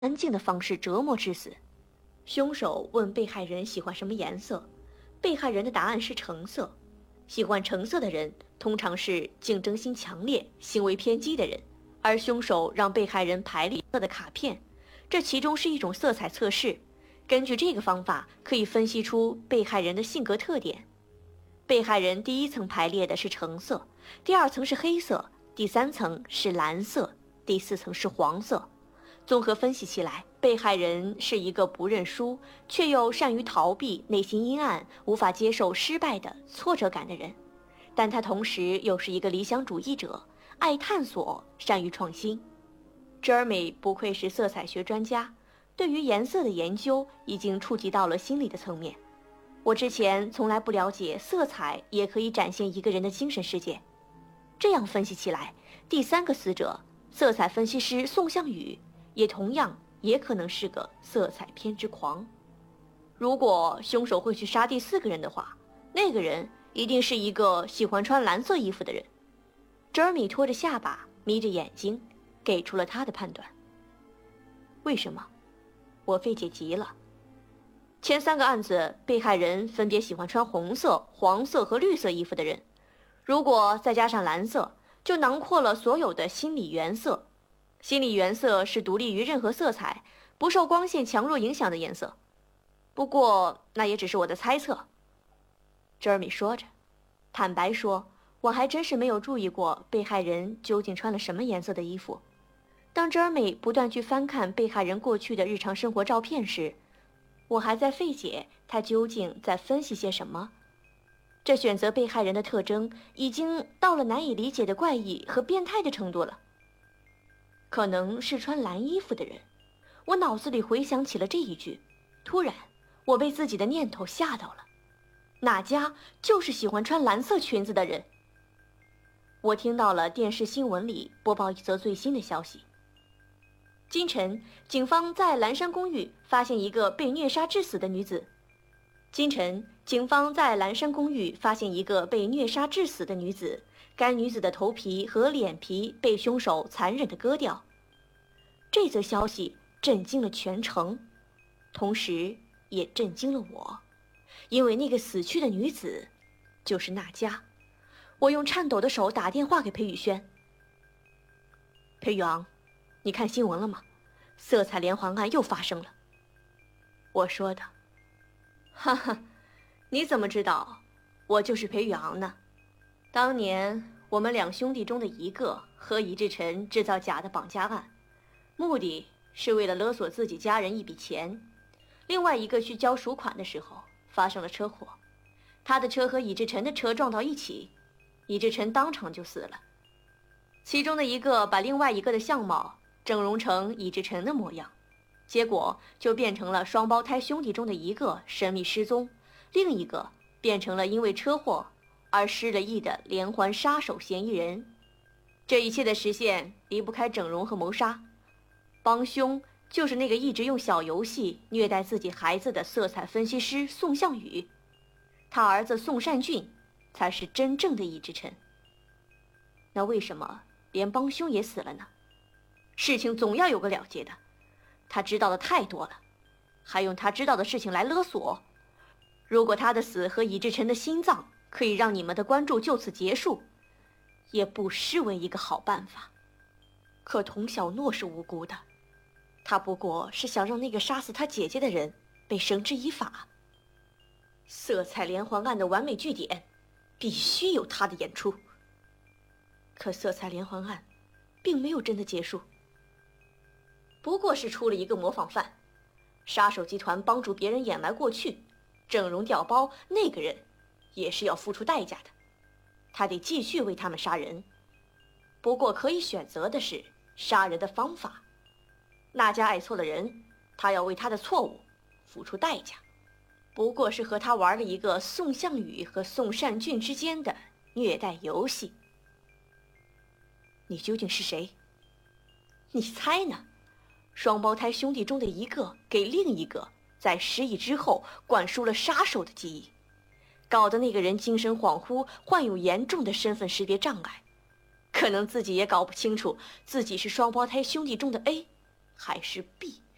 安静的方式折磨致死。凶手问被害人喜欢什么颜色，被害人的答案是橙色。喜欢橙色的人通常是竞争心强烈、行为偏激的人，而凶手让被害人排列色的卡片，这其中是一种色彩测试。根据这个方法，可以分析出被害人的性格特点。被害人第一层排列的是橙色，第二层是黑色，第三层是蓝色，第四层是黄色。综合分析起来，被害人是一个不认输却又善于逃避、内心阴暗、无法接受失败的挫折感的人，但他同时又是一个理想主义者，爱探索，善于创新。Jeremy 不愧是色彩学专家，对于颜色的研究已经触及到了心理的层面。我之前从来不了解色彩也可以展现一个人的精神世界。这样分析起来，第三个死者，色彩分析师宋向宇，也可能是个色彩偏执狂。如果凶手会去杀第四个人的话，那个人一定是一个喜欢穿蓝色衣服的人。Jeremy 拖着下巴，眯着眼睛，给出了他的判断。为什么？我费解极了。前三个案子，被害人分别喜欢穿红色、黄色和绿色衣服的人，如果再加上蓝色，就囊括了所有的心理原色。心理原色是独立于任何色彩，不受光线强弱影响的颜色。不过，那也只是我的猜测。Jeremy 说着，坦白说，我还真是没有注意过被害人究竟穿了什么颜色的衣服。当 Jeremy 不断去翻看被害人过去的日常生活照片时，我还在费解他究竟在分析些什么。这选择被害人的特征已经到了难以理解的怪异和变态的程度了。可能是穿蓝衣服的人，我脑子里回想起了这一句，突然我被自己的念头吓到了。哪家就是喜欢穿蓝色裙子的人？我听到了电视新闻里播报一则最新的消息。今晨，警方在蓝山公寓发现一个被虐杀致死的女子。今晨，警方在蓝山公寓发现一个被虐杀致死的女子，该女子的头皮和脸皮被凶手残忍地割掉。这则消息震惊了全城，同时也震惊了我，因为那个死去的女子就是娜佳。我用颤抖的手打电话给裴宇轩。裴宇昂，你看新闻了吗？色彩连环案又发生了。我说的。哈哈，你怎么知道我就是裴宇昂呢？当年我们两兄弟中的一个和尹志晨制造假的绑架案，目的是为了勒索自己家人一笔钱。另外一个去交赎款的时候发生了车祸，他的车和尹志晨的车撞到一起，尹志晨当场就死了。其中的一个把另外一个的相貌整容成尹志晨的模样，结果就变成了双胞胎兄弟中的一个神秘失踪，另一个变成了因为车祸而失了忆的连环杀手嫌疑人。这一切的实现离不开整容和谋杀，帮凶就是那个一直用小游戏虐待自己孩子的色彩分析师宋向宇，他儿子宋善俊才是真正的尹志晨。那为什么连帮凶也死了呢？事情总要有个了结的，他知道的太多了，还用他知道的事情来勒索。如果他的死和尹志晨的心脏可以让你们的关注就此结束，也不失为一个好办法。可童小诺是无辜的，他不过是想让那个杀死他姐姐的人被绳之以法。色彩连环案的完美句点必须有他的演出。可色彩连环案并没有真的结束，不过是出了一个模仿犯。杀手集团帮助别人掩埋过去，整容调包那个人也是要付出代价的，他得继续为他们杀人。不过可以选择的是杀人的方法。娜佳爱错了人，他要为他的错误付出代价，不过是和他玩了一个宋向宇和宋善俊之间的虐待游戏。你究竟是谁？你猜呢？双胞胎兄弟中的一个给另一个在失忆之后灌输了杀手的记忆，搞得那个人精神恍惚，患有严重的身份识别障碍，可能自己也搞不清楚自己是双胞胎兄弟中的 A 还是 B。